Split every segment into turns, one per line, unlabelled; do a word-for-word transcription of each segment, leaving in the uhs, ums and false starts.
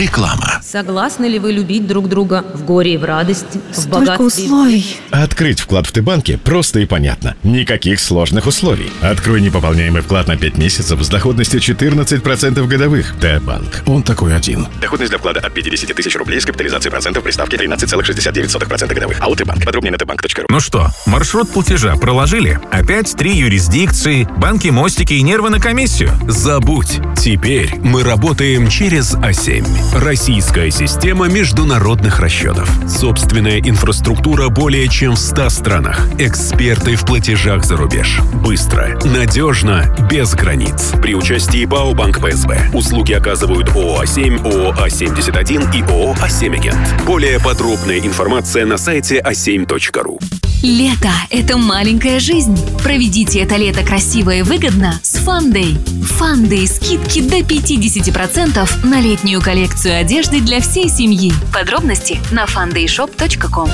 Реклама.
Согласны ли вы любить друг друга в горе и в радости, в
Столько
богатстве?
условий.
Открыть вклад в Т-банке просто и понятно. Никаких сложных условий. Открой непополняемый вклад на пять месяцев с доходностью четырнадцать процентов годовых. Т-банк. Он такой один.
Доходность для вклада от пятьдесят тысяч рублей с капитализацией процентов при ставке тринадцать целых шестьдесят девять сотых процента годовых. АО Т-банк. Подробнее на тэ банк точка ру.
Ну что, маршрут платежа проложили? Опять три юрисдикции, банки, мостики и нервы на комиссию?
Забудь. Теперь мы работаем через А семь. Российская система международных расчетов. Собственная инфраструктура более чем в ста странах. Эксперты в платежах за рубеж. Быстро, надежно, без границ. При участии ПАО Банк Пэ Эс Бэ. Услуги оказывают ООО А семь, ООО А семьдесят один и ООО А семь Агент. Более подробная информация на сайте а семь точка ру.
Лето – это маленькая жизнь. Проведите это лето красиво и выгодно с Фандэй. Фандэй – скидки до пятьдесят процентов на летнюю коллекцию одежды для всей семьи. Подробности на фандэй шоп точка ком.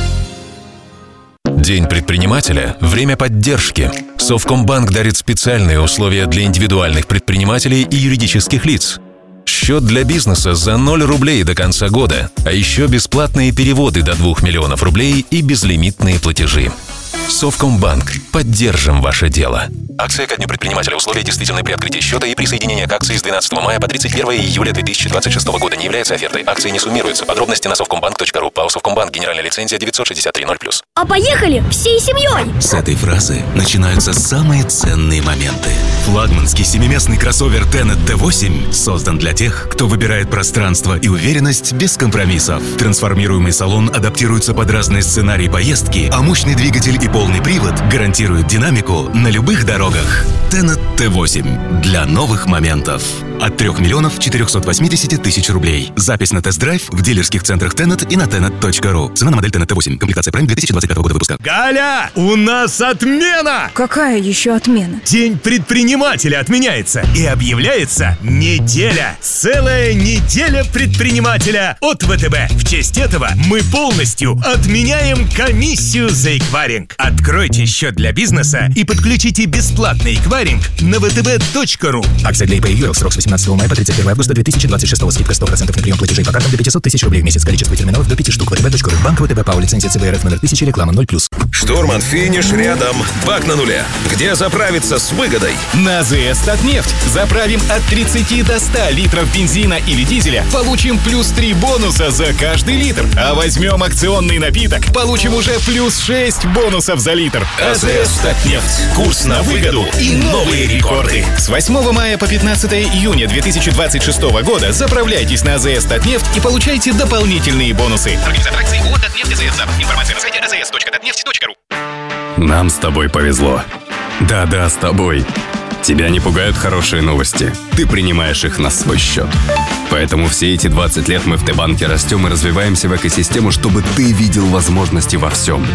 День предпринимателя – время поддержки. Совкомбанк дарит специальные условия для индивидуальных предпринимателей и юридических лиц. Счет для бизнеса за ноль рублей до конца года, а еще бесплатные переводы до двух миллионов рублей и безлимитные платежи. Совкомбанк. Поддержим ваше дело. Акция ко дню предпринимателя. Условия действительны при открытии счета и присоединение к акции с двенадцатого мая по тридцать первое июля две тысячи двадцать шестого года не является офертой. Акции не суммируются. Подробности на совкомбанк точка ру. ПАО Совкомбанк. Генеральная лицензия девятьсот шестьдесят три ноль плюс.
А поехали всей семьей!
С этой фразы начинаются самые ценные моменты. Флагманский семиместный кроссовер Tenet Тэ восемь создан для тех, кто выбирает пространство и уверенность без компромиссов. Трансформируемый салон адаптируется под разные сценарии поездки, а мощный двигатель и полный привод гарантируют динамику на любых дорогах. Tenet Тэ восемь для новых моментов. От трёх миллионов четырёхсот восьмидесяти тысяч рублей. Запись на тест-драйв в дилерских центрах Tenet и на тенет точка ру. Цена на модель Tenet Тэ восемь. Комплектация Prime две тысячи двадцать пятого года выпуска.
Галя, у нас отмена!
Какая еще отмена?
День предпринимателя отменяется и объявляется неделя. Целая неделя предпринимателя от вэ тэ бэ. В честь этого мы полностью отменяем комиссию за эквайринг. Откройте счет для бизнеса и подключите бесплатный эквайринг на вэ тэ бэ точка ру.
Акция для ай пи эй ю эл. Срок с восемнадцатого мая по тридцать первое августа две тысячи двадцать шестого. Скидка сто процентов на прием платежей по картам до пятьсот тысяч рублей в месяц. Количество терминалов до пяти штук. вэ тэ бэ точка ру. Банк вэ тэ бэ. ПАО. Лицензия цэ бэ эр эф номер тысяча. Реклама ноль плюс.
Штурман, финиш рядом. Бак на нуле. Где заправиться с выгодой?
На АЗС Татнефть. Заправим от тридцати до ста литров бензина или дизеля. Получим плюс три бонуса за каждый литр. А возьмем акционный напиток. Получим уже плюс шесть бонусов за литр.
АЗС Татнефть. Курс на выгоду и новые рекорды.
С восьмого мая по пятнадцатое июня две тысячи двадцать шестого года заправляйтесь на АЗС Татнефть и получайте дополнительные бонусы.
Организатор акции ООО «Татнефть АЗС Запад». Информация на сайте а зэ эс точка татнефть точка ру.
Нам с тобой повезло. Да-да, с тобой. Тебя не пугают хорошие новости. Ты принимаешь их на свой счет. Поэтому все эти двадцать лет мы в Т-банке растем и развиваемся в экосистему, чтобы ты видел возможности во всем.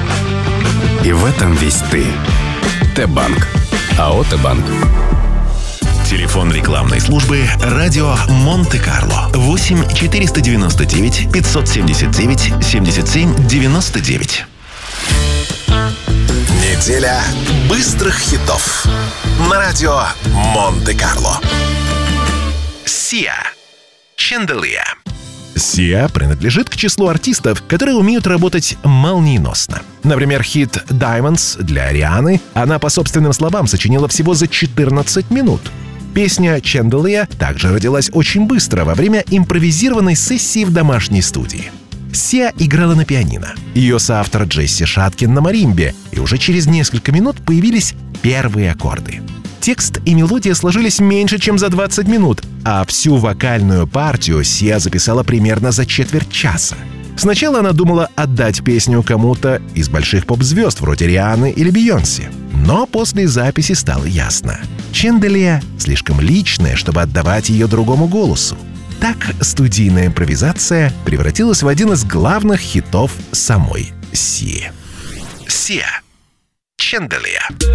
И в этом весь ты. Т-банк. АО Т-банк.
Телефон рекламной службы «Радио Монте-Карло» восемь четыреста девяносто девять пятьсот семьдесят девять семьдесят семь девяносто девять. Неделя быстрых хитов на радио Монте-Карло. Sia. Chandelier.
Sia принадлежит к числу артистов, которые умеют работать молниеносно. Например, хит «Diamonds» для Рианы она, по собственным словам, сочинила всего за четырнадцать минут. Песня «Chandelier» также родилась очень быстро во время импровизированной сессии в домашней студии. Sia играла на пианино, ее соавтор Джесси Шаткин на маримбе, и уже через несколько минут появились первые аккорды. Текст и мелодия сложились меньше, чем за двадцать минут, а всю вокальную партию Sia записала примерно за четверть часа. Сначала она думала отдать песню кому-то из больших поп-звезд вроде Рианы или Бейонсе. Но после записи стало ясно. «Chandelier» слишком личная, чтобы отдавать ее другому голосу. Так студийная импровизация превратилась в один из главных хитов самой Sia.
Sia. Chandelier.